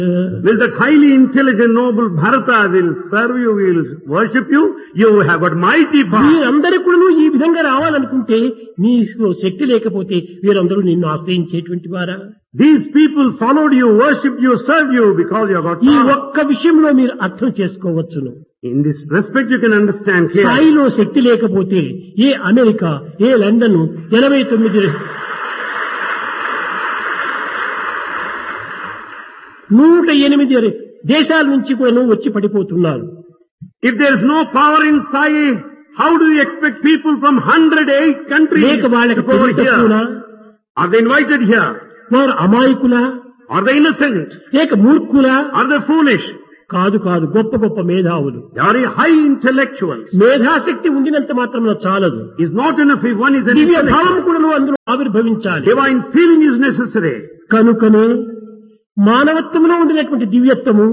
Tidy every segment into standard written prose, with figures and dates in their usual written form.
Will that highly intelligent, noble Bharata will serve you, will worship you? You have got mighty power. వీరందరూ కూడా ఈ విధంగా రావాలనుకుంటే నీకు శక్తి లేకపోతే వీరందరూ నిన్ను ఆశ్రయించేటువంటి వారా? These people followed you, worshipped you, served you because you have got ఈ power. ఒక్క విషయంలో మీరు అర్థం చేసుకోవచ్చును. In this respect you can understand here. స్థాయిలో శక్తి లేకపోతే ఏ అమెరికా, ఏ లండన్ 108 దేశాల నుంచి కూడా వచ్చి పడిపోతున్నారు. If there is no power in Sai, how do you expect people from 108 countries లేక to వాళ్ళకి go over తక్కువనా? here? Are they invited here? వారు అమాయకులా? Are they innocent? లేక మూర్ఖులా? Are they foolish? కాదు కాదు, గొప్ప గొప్ప మేధావులు. They are high intellectuals. మేధాశక్తి ఉండినంత మాత్రం చాలదు. It's not enough if one is an దివ్య భావం intellectual. కూడా అందులో ఆవిర్భవించాలి. Divine feeling is necessary. కనుకనే మానవత్వంలో ఉండినటువంటి దివ్యత్వము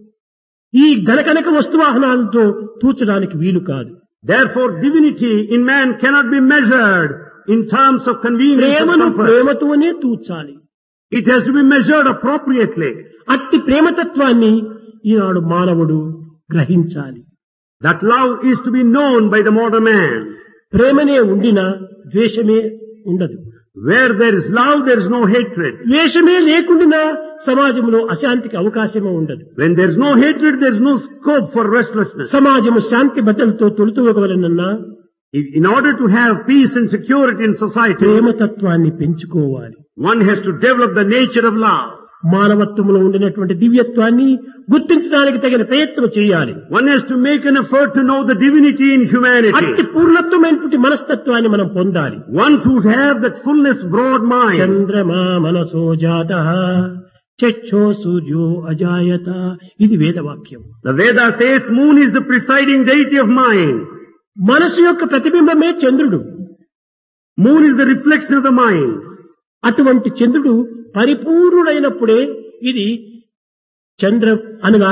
ఈ గణకనక వస్తువాహనాలతో తూచడానికి వీలు కాదు. Therefore, divinity in man cannot be measured in terms of convenience and ప్రేమను comfort. ప్రేమతోనే తూచాలి. It has to be measured appropriately. అట్టి ప్రేమతత్వాన్ని ఈనాడు మానవుడు గ్రహించాలి. That love is to be known by the modern man. ప్రేమనే ఉండినా ద్వేషమే ఉండదు. Where there is love, there is no hatred. ద్వేషమే లేకుండా సమాజంలో అశాంతికి అవకాశమే ఉండదు. When there is no hatred, there is no scope for restlessness. సమాజము శాంతి భద్రతతో తొలుతూగవలనన్నా In order to have peace and security in society, ప్రేమతత్వాన్ని పెంచుకోవాలి. one has to develop the nature of love. మానవత్వంలో ఉండినటువంటి దివ్యత్వాన్ని గుర్తించడానికి తగిన ప్రయత్నం చేయాలి. One has to make an effort to know the divinity in అట్టి humanity. పూర్ణత్వమైనటువంటి మనస్తత్వాన్ని మనం పొందాలి. One should have that fullness, broad mind. చంద్రమా మనసో జాతః చక్షో సూర్యో అజాయత, ఇది వేదవాక్యం. The Veda says moon is the presiding deity of mind. మనసు యొక్క ప్రతిబింబమే చంద్రుడు. Moon is the reflection of the mind. అటువంటి చంద్రుడు పరిపూర్ణుడైనప్పుడే ఇది చంద్ర అనగా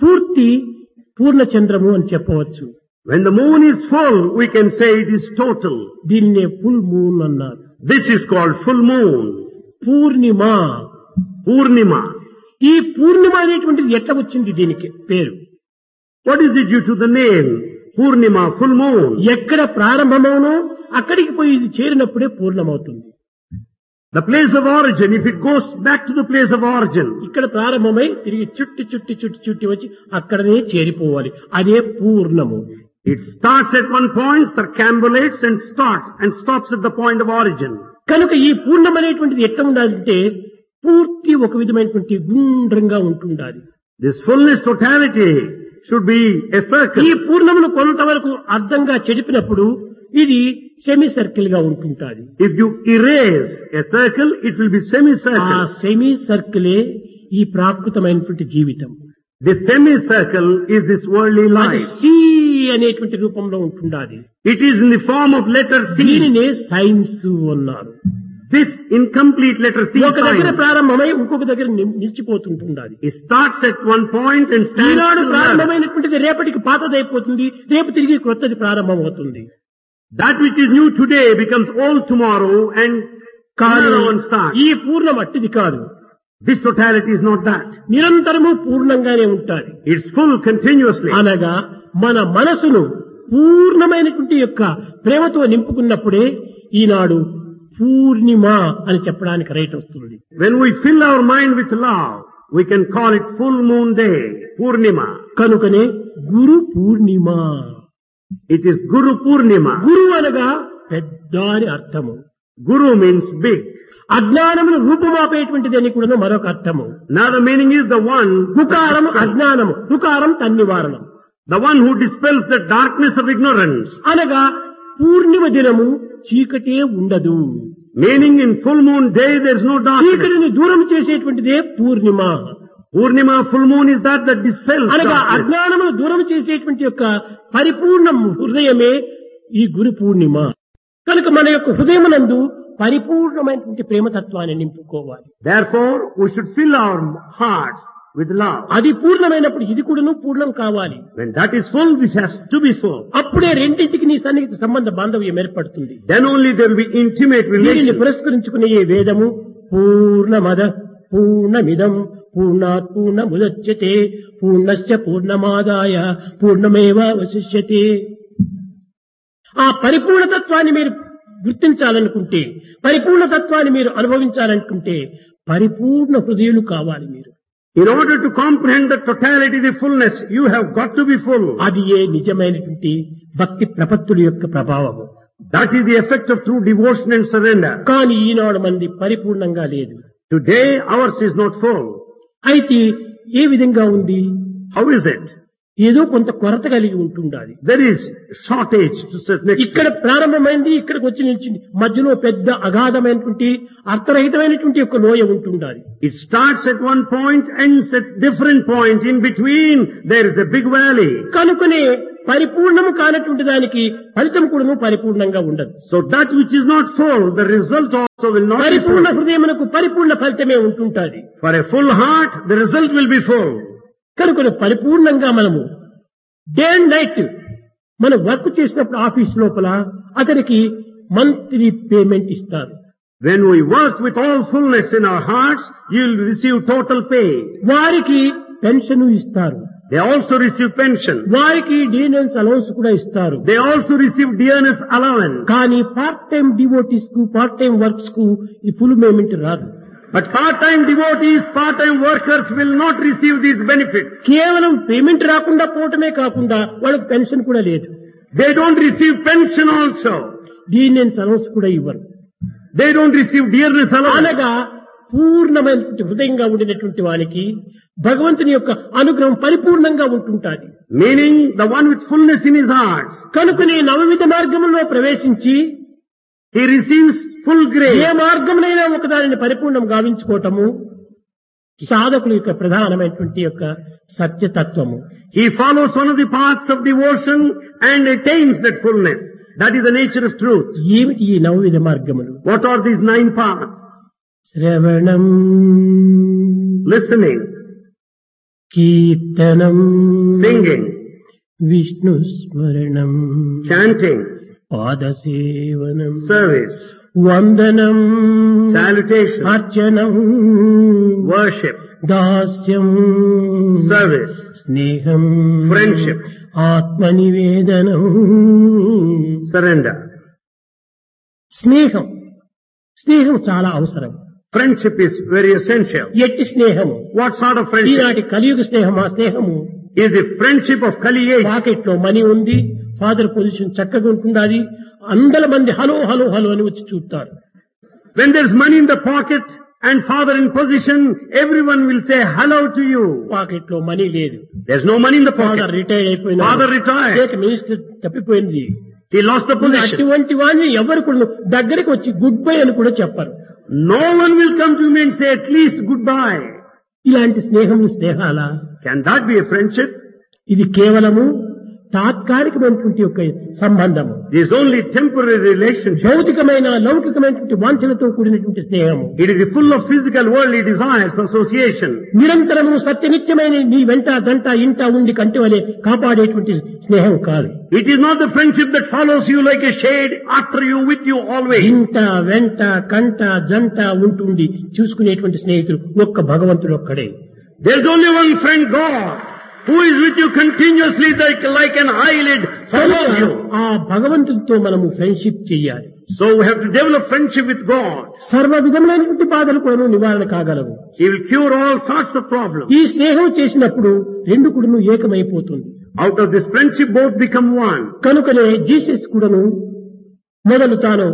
పూర్ణ చంద్రము అని చెప్పవచ్చు. When the moon is full, we can say it is total. దీన్నే ఫుల్ మూన్ అన్నారు. This is called full moon. Purnima. Purnima. ఈ పూర్ణిమ అనేటువంటిది ఎట్లా వచ్చింది దీనికి పేరు? What is it due to the name? Purnima, full moon. ఎక్కడ ప్రారంభమవునో అక్కడికి పోయి ఇది చేరినప్పుడే పూర్ణమవుతుంది. The place of origin, if it goes back to the place of origin, ఇక్కడ ప్రారంభమై తిరిగి చుట్టి వచ్చి అక్కడనే చేరిపోవాలి. అదే పూర్ణము. it starts at one point, circambulates and stops at the point of origin. కనుక ఈ పూర్ణం అనేటువంటిది ఎట్లా ఉండాలంటే పూర్తి ఒక విధమైనటువంటి గుండ్రంగా ఉంటుండాలి. This fullness, totality should be a circle. ఈ పూర్ణమును కొంతవరకు అర్థంగా చెడిపినప్పుడు ఇది సెమీ సర్కిల్ గా ఉంటుంటాది. If you erase a circle, it will be ఆ semicircle. సెమీ సర్కిలే ఈ ప్రాకృతమైనటువంటి జీవితం. This semicircle is this worldly అది life. సి అనేటువంటి రూపంలో ఉంటుండాది. It is in the form of letter C. దీనినే సైన్స్ అన్నారు. This incomplete letter C ఒక దగ్గర sign. ప్రారంభమై ఇంకొక దగ్గర నిలిచిపోతుంటుండాలి. It starts at one point and stands Eenadu still there. ప్రారంభమైనటువంటిది రేపటికి పాతదైపోతుంది, రేపు తిరిగి కొత్తది ప్రారంభం అవుతుంది. That which is new today becomes old tomorrow and కానీ another one starts. ఈ పూర్ణం అట్టిది కాదు. This totality is not that. నిరంతరము పూర్ణంగానే ఉంటాది. It's full continuously. అనగా మన మనసును పూర్ణమైనటువంటి యొక్క ప్రేమతో నింపుకున్నప్పుడే ఈనాడు పూర్ణిమ అని చెప్పడానికి రైట్ వస్తుంది. When we fill our mind with love, we can call it full moon day, Purnima. కనుకనే Guru Purnima. It is Guru Purnima. గురు అనగా పెద్ద అని అర్థము. Guru means big. అజ్ఞానమును రూపమాపేటువంటిది అని కూడా మరొక అర్థము. Now the meaning is the one, రుకారం అజ్ఞానము, రుకారం తన్నివారణం the one who dispels the darkness of ignorance. అనగా పూర్ణిమ దినము చీకటే ఉండదు. Meaning in full moon day there is no darkness. చీకటిని దూరం చేసేటువంటిదే పూర్ణిమ. Purnima, full moon is that dispels అనగా darkness. అజ్ఞానమును దూరం చేసేటువంటి యొక్క పరిపూర్ణ హృదయమే ఈ గురు పూర్ణిమ. కనుక మన యొక్క హృదయమునందు పరిపూర్ణమైనటువంటి ప్రేమతత్వాన్ని నింపుకోవాలి. Therefore, we should fill our hearts with love. అది పూర్ణమైనప్పుడు ఇది కూడాను పూర్ణం కావాలి. When that is full, this has to be full. అప్పుడే రెండింటికి నీ సన్నిహిత సంబంధ బాంధవ్యం ఏర్పడుతుంది. Then only there will be intimate దీనిని relation. పురస్కరించుకునే ఈ వేదము పూర్ణమద పూర్ణమిదం పూర్ణాత్ పూర్ణముదచ్యతే పూర్ణస్య పూర్ణమాదాయ పూర్ణమేవావశిష్యతే. ఆ పరిపూర్ణతత్వాన్ని మీరు గుర్తించాలనుకుంటే, పరిపూర్ణతత్వాన్ని మీరు అనుభవించాలనుకుంటే పరిపూర్ణ హృదయులు కావాలి మీరు. In order to comprehend the totality, the fullness, you have got to be full. అది ఏ నిజమైనటువంటి భక్తి ప్రపత్తుల యొక్క ప్రభావము. That is the effect of true devotion and surrender. కానీ ఈనాడు మంది పరిపూర్ణంగా లేదు. Today ours is not full. అయితే ఏ విధంగా ఉంది? How is it? ఏదో కొంత కొరత కలిగి ఉంటుండాలి. There is shortage to certain extent. ఇక్కడ ప్రారంభమైంది, ఇక్కడికి వచ్చి నిలిచింది, మధ్యలో పెద్ద అగాధమైనటువంటి అర్థరహితమైనటువంటి ఒక లోయ ఉంటుండాలి. It starts at one point, ends at different point. In between there is a big valley. కనుకనే పరిపూర్ణము కానటువంటి దానికి ఫలితం కూడా పరిపూర్ణంగా ఉండదు. So that which is not full, the result also will not be పరిపూర్ణ full. హృదయమునకు పరిపూర్ణ ఫలితమే ఉంటుంటాది. For a full heart, the result will be full. కనుక పరిపూర్ణంగా మనము డే అండ్ నైట్ మనం వర్క్ చేసినప్పుడు ఆఫీస్ లోపల అతనికి మంత్లీ పేమెంట్ ఇస్తారు. When we work with all fullness in our hearts, you will receive total pay. వారికి పెన్షన్ ఇస్తారు. They also receive pension. వారికి డిఎన్ఎస్ అలౌన్స్ కూడా ఇస్తారు. They also receive dearness allowance. కానీ పార్ట్ టైం డివోటీస్ కు, part time works కు ఈ full payment రాదు. But part-time devotees, part-time workers will not receive these benefits. కేవలం పేమెంట్ రాకుండా పోవటమే కాకుండా వాళ్ళకి పెన్షన్ కూడా లేదు. They don't receive pension also. DNS allowance కూడా ఇవ్వరు. They don't receive dearness allowance. అనగా పూర్ణమైన హృదయంగా ఉండినటువంటి వానికి భగవంతుని యొక్క అనుగ్రహం పరిపూర్ణంగా ఉంటుంటాది. Meaning the one with fullness in his heart. కనుకనే నవవిధ మార్గంలో ప్రవేశించి He receives full grace. ఏ మార్గంలో ఒకదానిని పరిపూర్ణం గావించుకోవటము సాధకుల యొక్క ప్రధానమైనటువంటి యొక్క సత్యతత్వము. He follows one of the paths of devotion and attains that fullness. That is the nature of truth. ఏమిటి ఈ నవవిధ మార్గములు? What are these 9 paths? శ్రవణం, Listening, కీర్తనం, singing, విష్ణు స్మరణం, chanting, పాదసేవనం, service, వందనం, salutation, అర్చనం, worship, దాస్యం, service, స్నేహం, friendship, ఆత్మనివేదనం, surrender. స్నేహం, స్నేహం చాలా అవసరం. Friendship is very essential. ఎట్టి స్నేహము? What sort of friendship? ఈనాటి కలియుగ స్నేహం. ఆ స్నేహము Is the friendship of Kali age. Pocket లో మనీ ఉంది, ఫాదర్ పొజిషన్ చక్కగా ఉంటుండాలి, అందల మంది హలో హలో హలో అని వచ్చి చూస్తారు. When there's money in the pocket and father in position, everyone will say hello to you. Pocket లో మనీ లేదు, There's no money in the father pocket. Retire అయిపోయినా, Father retired. State minister తప్పిపోయింది. He lost the position. అటువంటి వాడిని ఎవరు కూడా దగ్గరికి వచ్చి గుడ్ బై అని కూడా చెప్పరు. No one will come to me and say at least goodbye. ఇలాంటి స్నేహము స్నేహాలా? Can that be a friendship? ఇది కేవలము తాత్కాలికమైనటువంటి యొక్క సంబంధము. It is only temporary relationship. భౌతికమైన లౌకికమైనటువంటి వాంఛలతో కూడినటువంటి స్నేహము. It is full of physical worldly desires, association. నిరంతరము సత్యనిత్యమైన నీ వెంట జంట ఇంట ఉండి కంటి వలె కాపాడేటువంటి స్నేహం కాదు. It is not the friendship that follows you like a shade after you, with you always. ఇంట వెంట కంట జంట ఉంటుండి చూసుకునేటువంటి స్నేహితుడు ఒక్క భగవంతుడు ఒక్కడే. There is only one friend, God, who is with you continuously like an eyelid follows you. ఆ భగవంతుడితో మనము ఫ్రెండ్షిప్ చేయాలి. So we have to develop friendship with God. సర్వ విధములైనటువంటి బాధలు కూడా నివారణ కాగలవు. He will cure all sorts of problems. ఈ స్నేహం చేసినప్పుడు రెండు కూడాను ఏకమైపోతుంది. Out of this friendship both become one. కనుకనే జీసస్ కూడాను మొదలు తాను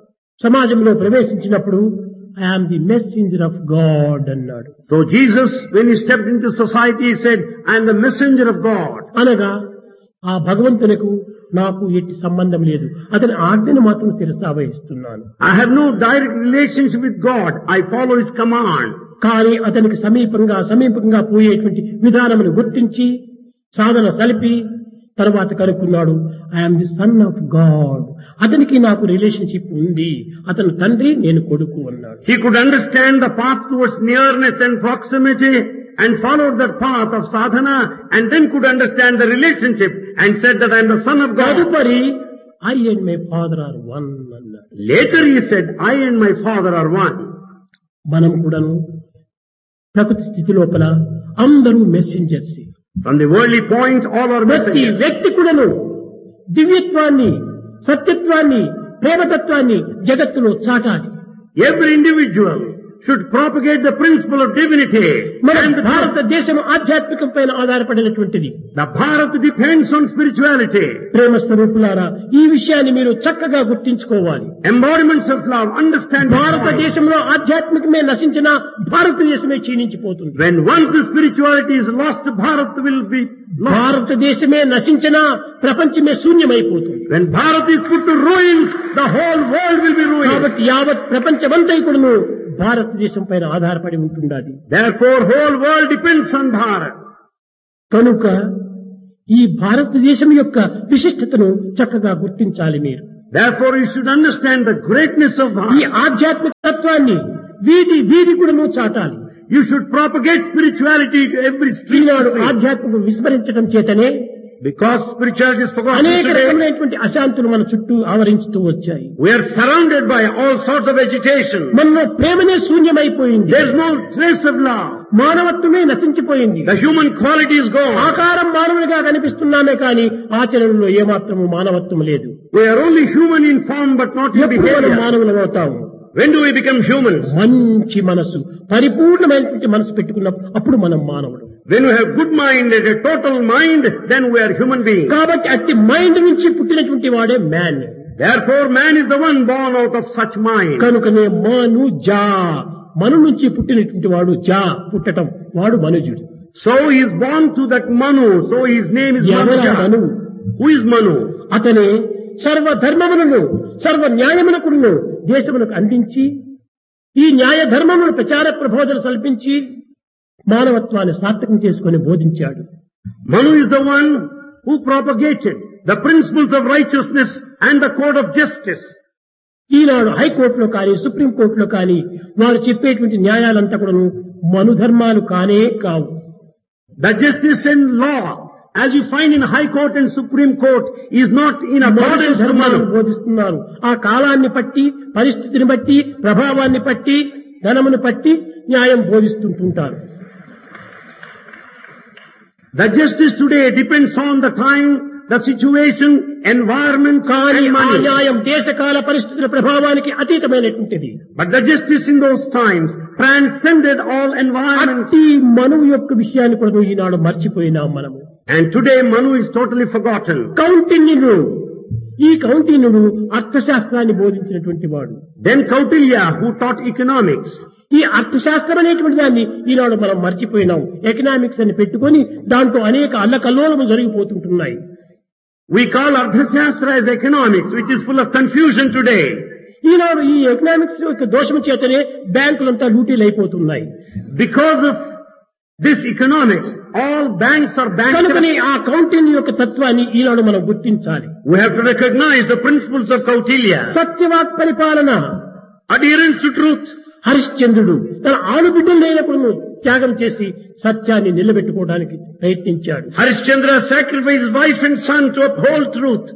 సమాజంలో ప్రవేశించినప్పుడు I am the messenger of God అన్నాడు. So Jesus, when he stepped into society, he said, I am the messenger of God. అనగా ఆ భగవంతునికి నాకు ఎట్టి సంబంధం లేదు, అతని ఆజ్ఞను మాత్రం శిరసావహిస్తున్నాను. I have no direct relationship with God. I follow his command. కానీ అతనికి సమీపంగా పోయేటువంటి విధానమును గుర్తించి సాధన సలిపి తర్వాత కనుక్కున్నాడు, I'm the son of God, అతనికి నాకు రిలేషన్షిప్ ఉంది, అతను తండ్రి నేను కొడుకు అన్నాడు. He could understand the path towards nearness and proximity and followed that path of sadhana and then could understand the relationship and said that I am the son of God. తదుపరి I and my father are one అన్నాడు. Later he said, I and my father are one. మనం కూడాను ప్రకృతి స్థితి లోపల అందరూ messengers. From the worldly point, all are ప్రతి messengers. వ్యక్తి కూడాను దివ్యత్వాన్ని, సత్యత్వాన్ని, ప్రేమతత్వాన్ని జగత్తులో చాటాలి. Every individual should propagate the principle of divinity. మన And భారతదేశం ఆధ్యాత్మికం పైన ఆధారపడినటువంటిది. the Bharat depends on spirituality. ప్రేమ స్వరూపులారా, ఈ విషయాన్ని మీరు చక్కగా గుర్తించుకోవాలి. Embodiments of love, understand this point. భారతదేశంలో ఆధ్యాత్మికమే నశించినా భారతదేశమే క్షీణించిపోతుంది. When once the spirituality is lost, Bharat will be lost. భారతదేశమే నశించినా ప్రపంచమే శూన్యమైపోతుంది. When Bharat is put to ruins, the whole world will be ruined. కాబట్టి యావత్ ప్రపంచమంతా కూడాను భారతదేశం పైన ఆధారపడి ఉంటున్నది. Therefore, whole world depends on Bharat. కనుక ఈ భారతదేశం యొక్క విశిష్టతను చక్కగా గుర్తించాలి మీరు. Therefore, you should understand the greatness of ఈ Bharat. ఆధ్యాత్మిక తత్వాన్ని వీధి వీధి కూడాను చాటాలి. You should propagate spirituality to every street. ఈనాడు ఆధ్యాత్మికం విస్మరించడం చేతనే Because spirituality is forgotten అనేక today. రకమైనటువంటి అశాంతులు మన చుట్టూ ఆవరించుతూ వచ్చాయి. We are surrounded by all sorts of agitation. మనలో ప్రేమనే శూన్యమైపోయింది. There is no trace of love. మానవత్వమే నశించిపోయింది. The human quality is gone. ఆకారం మానవునిగా కనిపిస్తున్నామే కానీ ఆచరణలో ఏమాత్రము మానవత్వం లేదు. We are only human in form but not in ఎప్పుడు మనం behavior. మానవులం అవుతాము? When do we become humans? మంచి మనసు, పరిపూర్ణమైనటువంటి మనసు పెట్టుకున్నప్పుడు అప్పుడు మనం మానవుడు. When we have good mind and a total mind, then we are human beings. కాబట్టి అట్టి మైండ్ నుంచి పుట్టినటువంటి వాడే man. Therefore, man is the one born out of such mind. కనుకనే మను జా, మను నుంచి పుట్టినటువంటి వాడు జా పుట్టటం, వాడు మనుజుడు. So he is born to that Manu. So his name is ఎవరా Manu. Manu? Who is Manu? అతనే సర్వ ధర్మములను, సర్వ న్యాయమునకును దేశమునకు అందించి ఈ న్యాయ ధర్మమును ప్రచార ప్రబోధన కల్పించి మానవత్వాన్ని సార్థకం చేసుకుని బోధించాడు. Manu is the one who propagated the principles of righteousness and the code of justice. ఈనాడు హైకోర్టులో కానీ సుప్రీంకోర్టులో కానీ వారు చెప్పేటువంటి న్యాయాలంతా కూడా మనుధర్మాలు కానే కావు. The justice and law, as you find in High Court and Supreme Court, is not in accordance to ధర్మాలను Manu. బోధిస్తున్నారు. ఆ కాలాన్ని బట్టి, పరిస్థితిని బట్టి, ప్రభావాన్ని బట్టి, ధనమును బట్టి న్యాయం బోధిస్తుంటుంటారు. The justice today depends on the time, the situation, environment, కానీ and ఆ money. న్యాయం దేశకాల పరిస్థితుల ప్రభావానికి అతీతమైనటువంటిది. But the justice in those times transcended all environments. అట్టి మనువు యొక్క విషయాన్ని కూడా ఈనాడు మర్చిపోయినాం మనము. And today Manu is totally forgotten. కౌంటిన్యుడు, ఈ కౌంటిన్యుడు అర్థశాస్త్రాన్ని బోధించినటువంటి వాడు. Then Kautilya, who taught economics. ఈ అర్థశాస్త్రం అనేటువంటి దాన్ని ఈనాడు మనం మర్చిపోయినాం. ఎకనామిక్స్ అని పెట్టుకొని దాంట్లో అనేక అల్లకల్లోలము జరిగిపోతుంటున్నాయి. We call Ardhashastra as economics, which is full of confusion today. ఈనాడు ఈ ఎకనామిక్స్ యొక్క దోషము చేతనే బ్యాంకులంతా లూటీలు అయిపోతున్నాయి. Because of this economics, all banks are కనుకని bankrupt. ఆ కౌంటిన్యు యొక్క తత్వాన్ని ఈనాడు మనం గుర్తించాలి. We have to recognize the principles of Kautilya. సత్యవాక్ పరిపాలన. Adherence to truth. హరిశ్చంద్రుడు తన ఆలుబిడ్డలు లేనప్పుడు త్యాగం చేసి సత్యాన్ని నిలబెట్టుకోవడానికి ప్రయత్నించాడు. Harishchandra sacrificed his wife and son to uphold truth.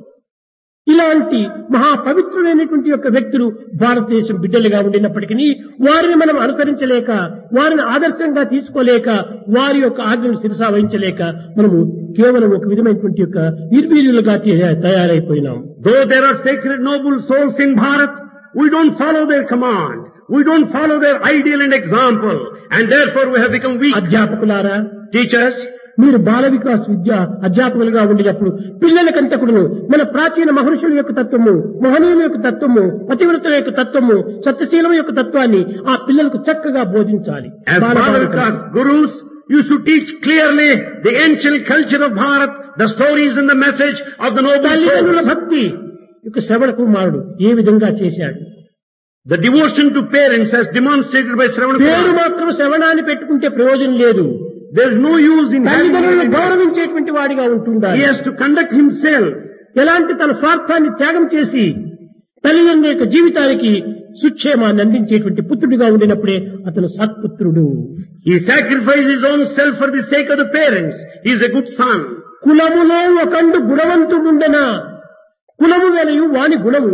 ఇలాంటి మహాపవిత్రులైనటువంటి యొక్క వ్యక్తులు భారతదేశం బిడ్డలుగా ఉండినప్పటికీ వారిని మనం అనుసరించలేక, వారిని ఆదర్శంగా తీసుకోలేక, వారి యొక్క ఆజ్ఞను శిరసా వహించలేక మనము కేవలం ఒక విధమైనటువంటి యొక్క నిర్వీర్యులుగా తయారైపోయినాం. Though there are sacred noble souls in Bharat, we don't follow their command. We don't follow their ideal and example. And therefore we have become weak. అధ్యాపకులారా, Teachers, మీరు బాల వికాస్ విద్య అధ్యాపకులుగా ఉండినప్పుడు పిల్లలకంతకుడును మన ప్రాచీన మహర్షుల యొక్క తత్వము, మహనీయుల యొక్క తత్వము, పతివ్రతుల యొక్క తత్వము, సత్యశీలం యొక్క తత్వాన్ని ఆ పిల్లలకు చక్కగా బోధించాలి. as Balavikas gurus, you should teach clearly the ancient culture of Bharat, the stories and the message of the noble తల్లిదండ్రుల souls. భక్తి యొక్క శ్రవణ కుమారుడు ఏ విధంగా చేశాడు? The devotion to parents as demonstrated by Shravana పేరు Kumar. మాత్రం శ్రవణాన్ని పెట్టుకుంటే ప్రయోజనం లేదు. There is no use in having తల్లిదండ్రులను it. గౌరవించేటువంటి వాడిగా ఉంటుండాలి. He has to conduct himself. ఎలాంటి తన స్వార్థాన్ని త్యాగం చేసి తల్లిదండ్రుల యొక్క జీవితానికి సుక్షేమాన్ని అందించేటువంటి పుత్రుడిగా ఉండినప్పుడే అతను సత్పుత్రుడు. He sacrificed his own self for the sake of the parents. He is a good son. కులములో ఒకండు గుణవంతుడుండెనా కులము వెలయు వాని గుణము వెలయు.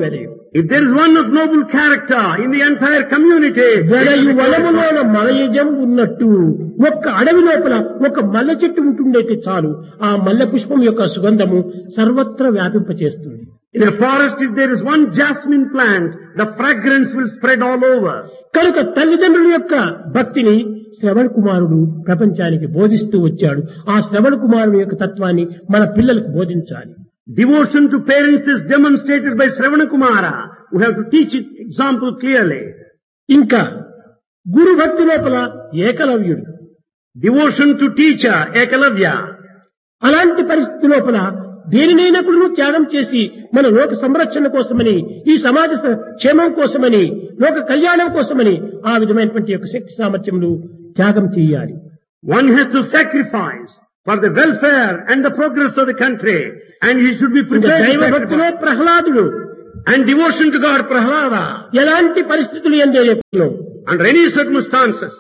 If there is one of noble character in the entire community, వెరయు వనములోన మలయజం ఉన్నట్టు ఒక్క అడవి లోపల ఒక మల్లె చెట్టు ఉంటుండేది చాలు, ఆ మల్లె పుష్పం యొక్క సుగంధము సర్వత్రా వ్యాపింపచేస్తుంది. in a forest, if there is one jasmine plant, the fragrance will spread all over. కనుక తల్లిదండ్రుల యొక్క భక్తిని శ్రవణ కుమారుడు ప్రపంచానికి బోధిస్తూ వచ్చాడు. ఆ శ్రవణ కుమారుడు యొక్క తత్వాన్ని మన పిల్లలకు బోధించాలి. Devotion to parents is demonstrated by Sravana Kumara. We have to teach it example clearly. ఇంకా గురు భక్తి లోపల ఏకలవ్యుడు, Devotion to teacher, Ekalavya. అలాంటి పరిస్థితి లోపల దేనినైనా కూడా త్యాగం చేసి మన లోక సంరక్షణ కోసమని, ఈ సమాజ క్షేమం కోసమని, లోక కళ్యాణం కోసమని ఆ విధమైనటువంటి యొక్క శక్తి సామర్థ్యములు త్యాగం చేయాలి. One has to sacrifice for the welfare and the progress of the country, and he should be prepared to దైవ భక్తిలో sacrifice. ప్రహ్లాదుడు And devotion to God, Prahlada, ఎలాంటి పరిస్థితులు ఎందే under any circumstances,